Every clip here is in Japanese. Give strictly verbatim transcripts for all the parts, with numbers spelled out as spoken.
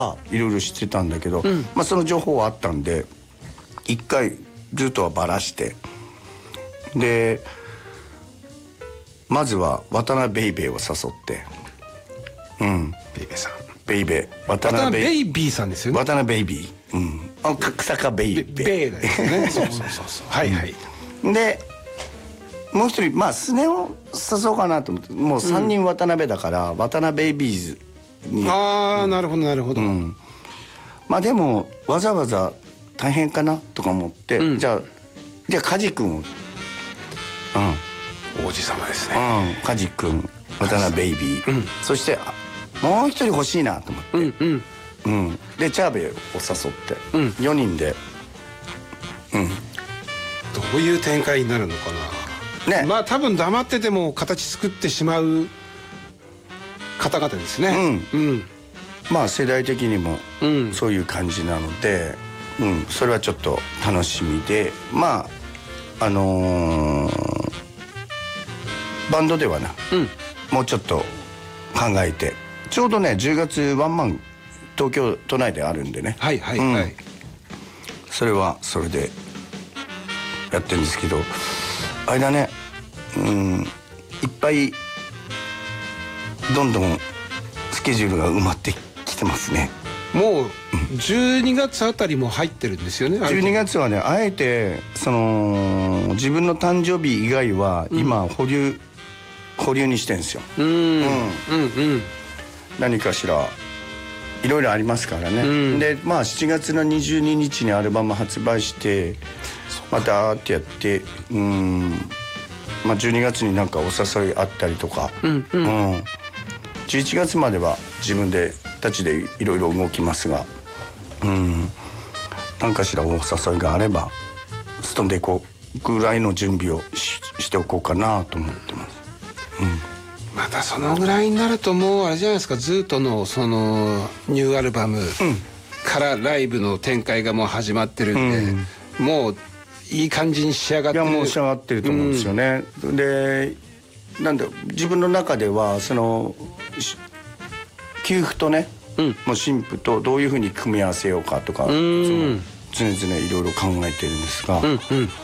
いろいろ知ってたんだけど、 うん、 まあその情報はあったんで一回ずっとはバラして、でまずは渡辺ベイベーを誘って、うん、 ベイベーさん、 ベイベー、渡辺ベイビーさんですよね。 渡辺ベイビー、うん、あ、草加ベイベー、 ベイですね。そうそうそうそう。はいはい。 でもう一人、まあスネを誘おうかなと思って、もうさんにん渡辺だから、うん、渡辺ベイビーズに。あああ、なるほどなるほど、うん、 まあでもわざわざ大変かなとか思って、うん、じゃあじゃあ梶君を、うん、 王子様ですね、 うん、梶君、渡辺ベイビー、うん、そしてもう一人欲しいなと思って、うんうんうん、でチャーベイを誘って、うん、よにんで、 うん、どういう展開になるのかな、ね、まあ多分黙ってても形作ってしまう方々ですね、 うんうん、まあ世代的にもそういう感じなので、うん、それはちょっと楽しみで、まああのー、バンドではな、うん、もうちょっと考えて、ちょうどねじゅうがつワンマン東京都内であるんでね、 はいはいはい、うん、 それはそれでやってるんですけど、あれだね、うん、いっぱいどんどんスケジュールが埋まってきてますね。 もうじゅうにがつあたりも入ってるんですよね。 じゅうにがつはね、あえてその自分の誕生日以外は今保留、うん、保留にしてるんですよ。うん、うんうんうん、何かしらいろいろありますからね、うん、でまあしちがつのにじゅうににちにアルバム発売してまたってやって、うん、まあじゅうにがつになんかお誘いあったりとか、うんうんうん、じゅういちがつまでは自分でたちでいろいろ動きますが、うん、何かしらお誘いがあればストンでいこうぐらいの準備を し, しておこうかなと思ってます、うん、 またそのぐらいになるともうあれじゃないですか、ずっとのそのニューアルバムからライブの展開がもう始まってるんで、うん、もういい感じに仕上がってる。 いやもう仕上がってると思うんですよね、うん、でなんだ自分の中ではその給付とね、うん、もう新婦とどういうふうに組み合わせようかとか、うん、その常々いろいろ考えてるんですが、うん、うん、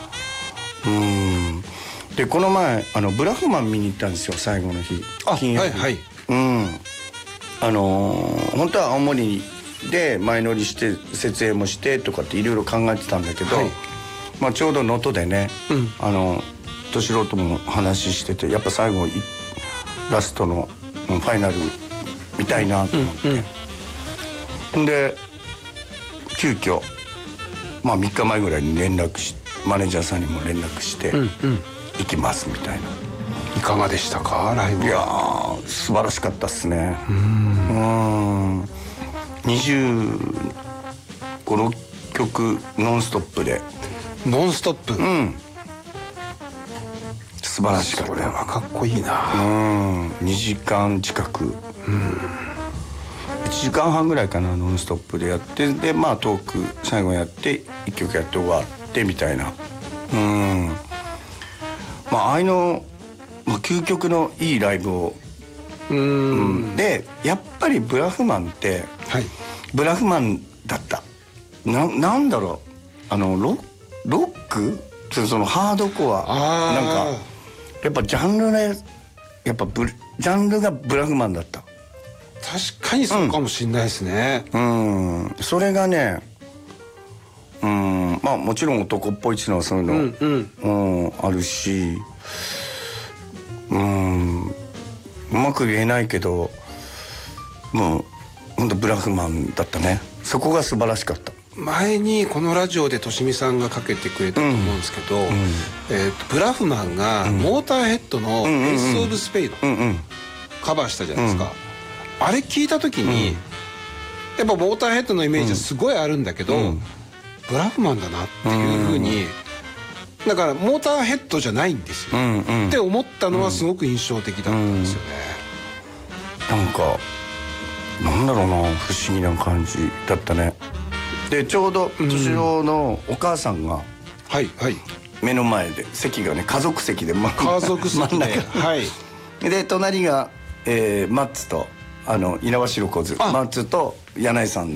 うんでこの前あのブラフマン見に行ったんですよ、最後の日、金曜日、はいはい、うん、あのー、本当は青森で前乗りして設営もしてとかっていろいろ考えてたんだけど、はい、まあ、ちょうど能登でね、うん、あの敏郎とも話してて、やっぱ最後ラストのファイナル見たいなと思って、うんうん、で急遽まあみっかまえぐらいに連絡しマネージャーさんにも連絡して、うんうん、行きますみたいな。 いかがでしたか、ライブは。 いやー素晴らしかったっすね。うん、にじゅうご、ろっきょくノンストップで。 ノンストップ、うん、 素晴らしかった。 これはかっこいいな。 うん、にじかん近く、うん、いちじかんはんぐらいかな、ノンストップでやって、でまあトーク最後やっていっきょくやって終わってみたいな。うん、まあああいうの、まあ、究極のいいライブを、うん、うん、でやっぱりブラフマンって、はい、ブラフマンだった。な、なんだろう、あのロックロックそのハードコアなんかやっぱジャンルね、やっぱブジャンルがブラフマンだった。 確かにそうかもしれないですね。 うん、うん、それがね、うん、まあもちろん男っぽいっていうのはそういうの、うんうんうん、あるし、うん、うまく言えないけどもう本当ブラフマンだったね。そこが素晴らしかった。 前にこのラジオでとしみさんがかけてくれたと思うんですけど、うんうん、えー、とブラフマンがモーターヘッドの「エース・オブ・スペイド」カバーしたじゃないですか、うん、あれ聞いた時に、うん、やっぱモーターヘッドのイメージはすごいあるんだけど、うん、ブラフマンだなっていうふうに、だからモーターヘッドじゃないんですよ、うんうん、って思ったのはすごく印象的だったんですよね、 うん、なんかなんだろうな、不思議な感じだったね。でちょうど敏郎のお母さんが目の前で、席がね家族席で、ま、 家族席で、 はい、で隣が、えー、マッツとあの猪苗代湖ズマンツーと柳井さん